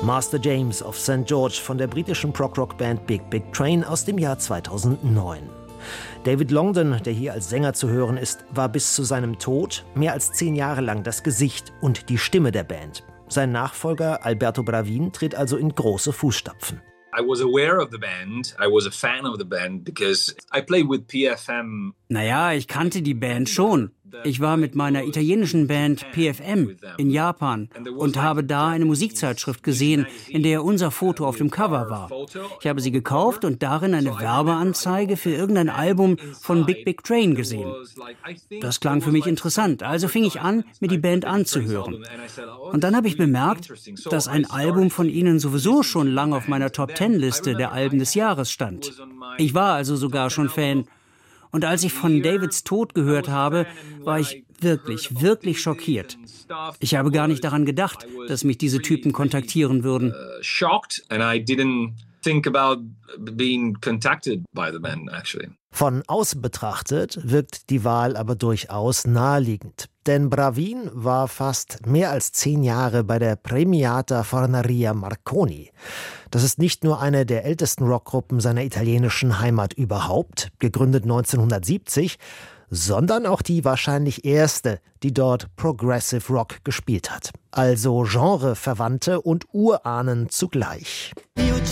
Master James of St. George von der britischen Prog-Rock-Band Big Big Train aus dem Jahr 2009. David Longdon, der hier als Sänger zu hören ist, war bis zu seinem Tod mehr als 10 Jahre lang das Gesicht und die Stimme der Band. Sein Nachfolger Alberto Bravin tritt also in große Fußstapfen. I was aware of the band. I was a fan of the band because I played with PFM. Naja, ich kannte die Band schon. Ich war mit meiner italienischen Band PFM in Japan und habe da eine Musikzeitschrift gesehen, in der unser Foto auf dem Cover war. Ich habe sie gekauft und darin eine Werbeanzeige für irgendein Album von Big Big Train gesehen. Das klang für mich interessant, also fing ich an, mir die Band anzuhören. Und dann habe ich bemerkt, dass ein Album von ihnen sowieso schon lange auf meiner Top-10-Liste der Alben des Jahres stand. Ich war also sogar schon Fan. Und als ich von Davids Tod gehört habe, war ich wirklich, wirklich schockiert. Ich habe gar nicht daran gedacht, dass mich diese Typen kontaktieren würden. Von außen betrachtet wirkt die Wahl aber durchaus naheliegend. Denn Bravin war fast mehr als 10 Jahre bei der Premiata Fornaria Marconi. Das ist nicht nur eine der ältesten Rockgruppen seiner italienischen Heimat überhaupt, gegründet 1970, sondern auch die wahrscheinlich erste, die dort Progressive Rock gespielt hat. Also Genreverwandte und Urahnen zugleich.